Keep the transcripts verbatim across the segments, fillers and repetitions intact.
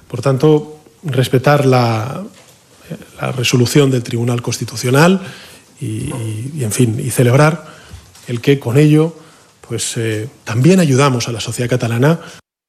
Por tanto, respetar la, la resolución del Tribunal Constitucional y, y, y, en fin, y celebrar el que con ello pues, eh, también ayudamos a la sociedad catalana.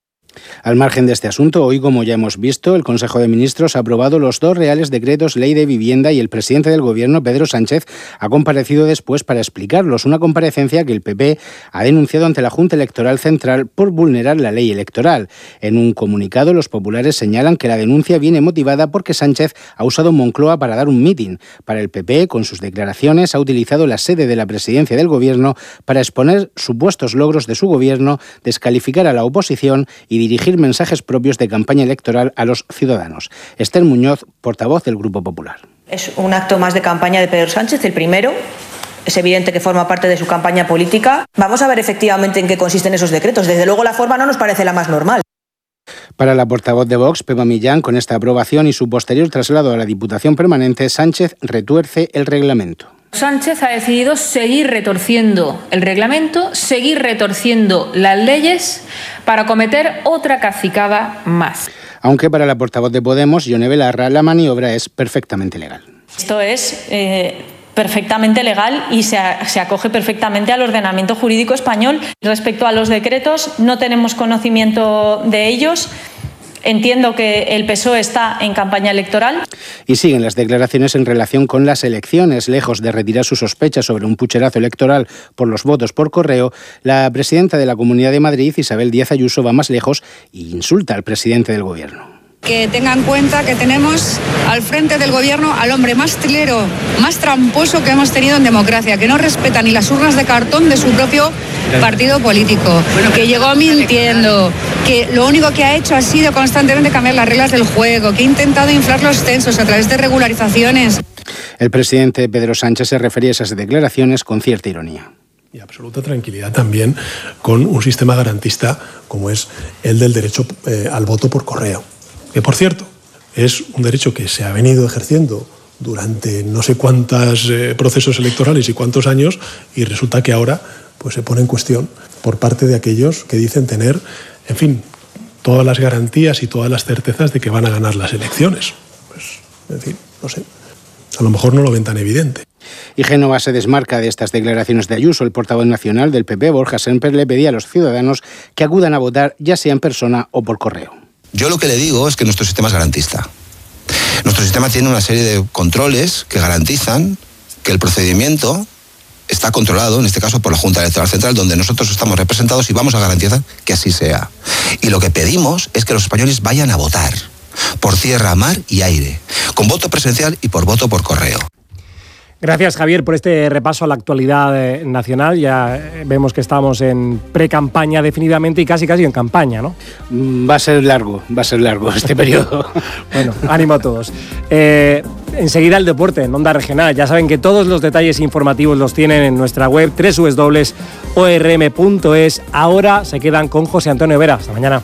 Al margen de este asunto, hoy, como ya hemos visto, el Consejo de Ministros ha aprobado los dos reales decretos Ley de Vivienda y el presidente del Gobierno, Pedro Sánchez, ha comparecido después para explicarlos. Una comparecencia que el P P ha denunciado ante la Junta Electoral Central por vulnerar la ley electoral. En un comunicado, los populares señalan que la denuncia viene motivada porque Sánchez ha usado Moncloa para dar un mitin. Para el P P, con sus declaraciones, ha utilizado la sede de la presidencia del Gobierno para exponer supuestos logros de su Gobierno, descalificar a la oposición y dirigir mensajes propios de campaña electoral a los ciudadanos. Esther Muñoz, portavoz del Grupo Popular. Es un acto más de campaña de Pedro Sánchez, el primero. Es evidente que forma parte de su campaña política. Vamos a ver efectivamente en qué consisten esos decretos. Desde luego la forma no nos parece la más normal. Para la portavoz de Vox, Pepa Millán, con esta aprobación y su posterior traslado a la Diputación Permanente, Sánchez retuerce el reglamento. Sánchez ha decidido seguir retorciendo el reglamento, seguir retorciendo las leyes para cometer otra cacicada más. Aunque para la portavoz de Podemos, Ione Belarra, la maniobra es perfectamente legal. Esto es eh, perfectamente legal y se, se acoge perfectamente al ordenamiento jurídico español. Respecto a los decretos, no tenemos conocimiento de ellos. Entiendo que el P S O E está en campaña electoral. Y siguen las declaraciones en relación con las elecciones. Lejos de retirar sus sospechas sobre un pucherazo electoral por los votos por correo, la presidenta de la Comunidad de Madrid, Isabel Díaz Ayuso, va más lejos e insulta al presidente del Gobierno. Que tengan en cuenta que tenemos al frente del Gobierno al hombre más trilero, más tramposo que hemos tenido en democracia, que no respeta ni las urnas de cartón de su propio partido político, que llegó mintiendo, que lo único que ha hecho ha sido constantemente cambiar las reglas del juego, que ha intentado inflar los censos a través de regularizaciones. El presidente Pedro Sánchez se refería a esas declaraciones con cierta ironía. Y absoluta tranquilidad también con un sistema garantista como es el del derecho eh, al voto por correo. Que, por cierto, es un derecho que se ha venido ejerciendo durante no sé cuántos eh, procesos electorales y cuántos años, y resulta que ahora pues, se pone en cuestión por parte de aquellos que dicen tener, en fin, todas las garantías y todas las certezas de que van a ganar las elecciones. Pues, en fin, no sé, a lo mejor no lo ven tan evidente. Y Génova se desmarca de estas declaraciones de Ayuso. El portavoz nacional del P P, Borja Semper, le pedía a los ciudadanos que acudan a votar ya sea en persona o por correo. Yo lo que le digo es que nuestro sistema es garantista. Nuestro sistema tiene una serie de controles que garantizan que el procedimiento está controlado, en este caso por la Junta Electoral Central, donde nosotros estamos representados y vamos a garantizar que así sea. Y lo que pedimos es que los españoles vayan a votar, por tierra, mar y aire, con voto presencial y por voto por correo. Gracias, Javier, por este repaso a la actualidad nacional. Ya vemos que estamos en pre-campaña definitivamente y casi casi en campaña, ¿no? Va a ser largo, va a ser largo este periodo. Bueno, ánimo a todos. Eh, enseguida el deporte en Onda Regional. Ya saben que todos los detalles informativos los tienen en nuestra web doble u doble u doble u punto o r m punto es. Ahora se quedan con José Antonio Vera. Hasta mañana.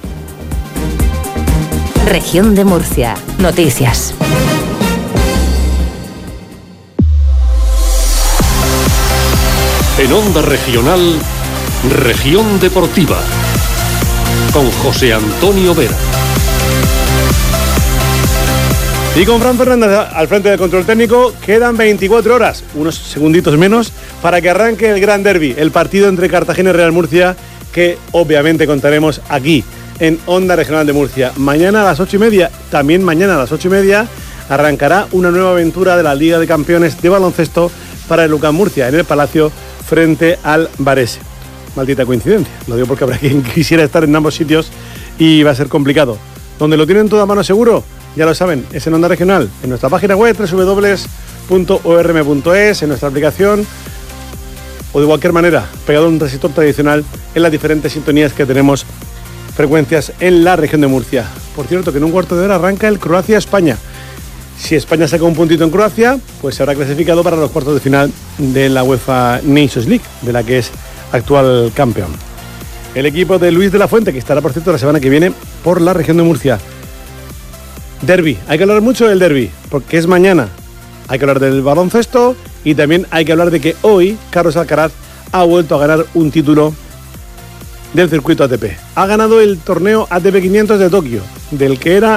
Región de Murcia. Noticias. En Onda Regional, Región Deportiva, con José Antonio Vera. Y con Fran Fernández al frente del control técnico, quedan veinticuatro horas, unos segunditos menos, para que arranque el Gran Derbi, el partido entre Cartagena y Real Murcia, que obviamente contaremos aquí, en Onda Regional de Murcia. Mañana a las ocho y media, también mañana a las ocho y media, arrancará una nueva aventura de la Liga de Campeones de Baloncesto para el UCAM Murcia, en el Palacio, frente al Varese. Maldita coincidencia, lo digo porque habrá quien quisiera estar en ambos sitios y va a ser complicado. Donde lo tienen todo a mano seguro, ya lo saben, es en Onda Regional, en nuestra página web doble u doble u doble u punto o r m punto es, en nuestra aplicación o de cualquier manera, pegado a un resistor tradicional en las diferentes sintonías que tenemos frecuencias en la región de Murcia. Por cierto, que en un cuarto de hora arranca el Croacia-España. Si España saca un puntito en Croacia, pues se habrá clasificado para los cuartos de final de la UEFA Nations League, de la que es actual campeón. El equipo de Luis de la Fuente, que estará, por cierto, la semana que viene por la región de Murcia. Derbi, hay que hablar mucho del derbi, porque es mañana. Hay que hablar del baloncesto y también hay que hablar de que hoy Carlos Alcaraz ha vuelto a ganar un título del circuito A T P. Ha ganado el torneo A T P quinientos de Tokio, del que era